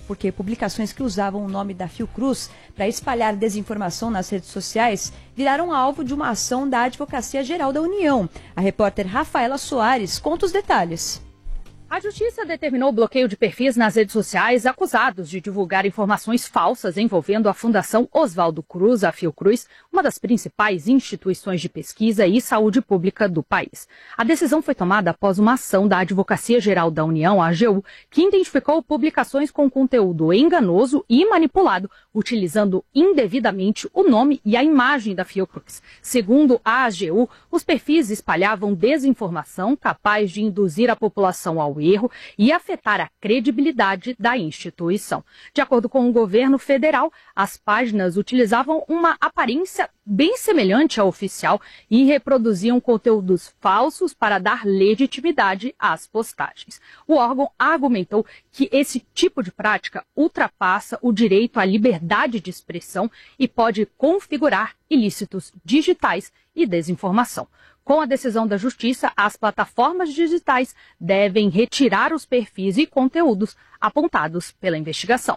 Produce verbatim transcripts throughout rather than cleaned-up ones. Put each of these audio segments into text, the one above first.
porque publicações que usavam o nome da Fiocruz para espalhar desinformação nas redes sociais viraram alvo de uma ação da Advocacia Geral da União. A repórter Rafaela Soares conta os detalhes. A Justiça determinou o bloqueio de perfis nas redes sociais acusados de divulgar informações falsas envolvendo a Fundação Oswaldo Cruz, a Fiocruz, uma das principais instituições de pesquisa e saúde pública do país. A decisão foi tomada após uma ação da Advocacia Geral da União, a AGU, que identificou publicações com conteúdo enganoso e manipulado, utilizando indevidamente o nome e a imagem da Fiocruz. Segundo a AGU, os perfis espalhavam desinformação capaz de induzir a população ao erro e afetar a credibilidade da instituição. De acordo com o governo federal, as páginas utilizavam uma aparência bem semelhante à oficial e reproduziam conteúdos falsos para dar legitimidade às postagens. O órgão argumentou que esse tipo de prática ultrapassa o direito à liberdade de expressão e pode configurar ilícitos digitais e desinformação. Com a decisão da Justiça, as plataformas digitais devem retirar os perfis e conteúdos apontados pela investigação.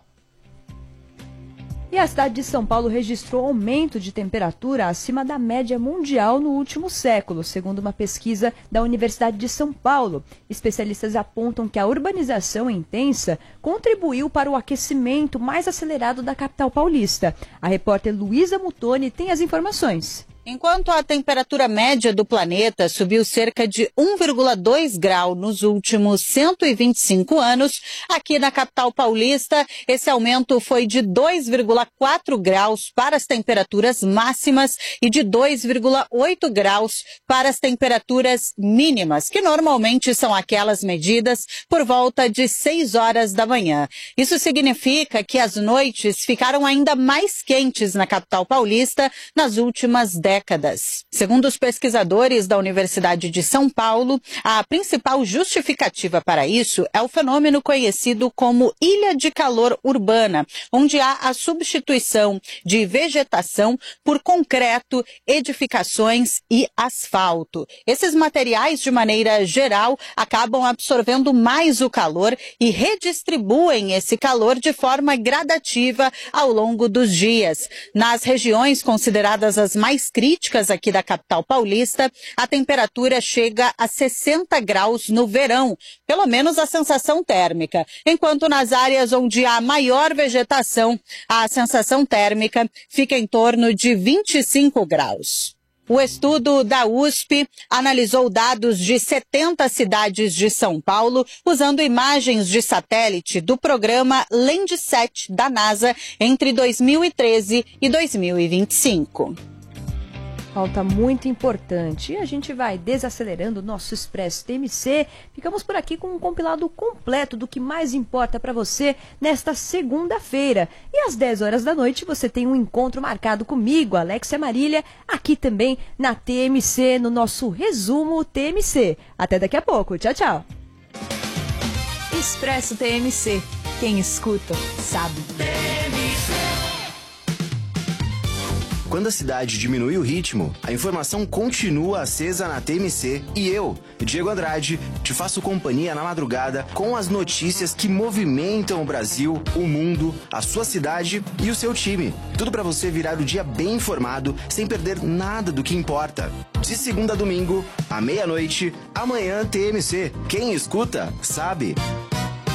E a cidade de São Paulo registrou aumento de temperatura acima da média mundial no último século, segundo uma pesquisa da Universidade de São Paulo. Especialistas apontam que a urbanização intensa contribuiu para o aquecimento mais acelerado da capital paulista. A repórter Luísa Mutoni tem as informações. Enquanto a temperatura média do planeta subiu cerca de um vírgula dois grau nos últimos cento e vinte e cinco anos, aqui na capital paulista, esse aumento foi de dois vírgula quatro graus para as temperaturas máximas e de dois vírgula oito graus para as temperaturas mínimas, que normalmente são aquelas medidas por volta de seis horas da manhã. Isso significa que as noites ficaram ainda mais quentes na capital paulista nas últimas décadas. Décadas. Segundo os pesquisadores da Universidade de São Paulo, a principal justificativa para isso é o fenômeno conhecido como ilha de calor urbana, onde há a substituição de vegetação por concreto, edificações e asfalto. Esses materiais, de maneira geral, acabam absorvendo mais o calor e redistribuem esse calor de forma gradativa ao longo dos dias. Nas regiões consideradas as mais críticas, críticas aqui da capital paulista, a temperatura chega a sessenta graus no verão, pelo menos a sensação térmica, enquanto nas áreas onde há maior vegetação, a sensação térmica fica em torno de vinte e cinco graus. O estudo da U S P analisou dados de setenta cidades de São Paulo usando imagens de satélite do programa Landsat da NASA entre dois mil e treze e dois mil e vinte e cinco. Pauta muito importante. E a gente vai desacelerando o nosso Expresso T M C. Ficamos por aqui com um compilado completo do que mais importa para você nesta segunda-feira. E às dez horas da noite você tem um encontro marcado comigo, Alexia Marília, aqui também na T M C, no nosso resumo T M C. Até daqui a pouco. Tchau, tchau. Expresso T M C. Quem escuta, sabe. Quando a cidade diminui o ritmo, a informação continua acesa na T M C e eu, Diego Andrade, te faço companhia na madrugada com as notícias que movimentam o Brasil, o mundo, a sua cidade e o seu time. Tudo para você virar o dia bem informado, sem perder nada do que importa. De segunda a domingo, à meia-noite, amanhã T M C. Quem escuta, sabe.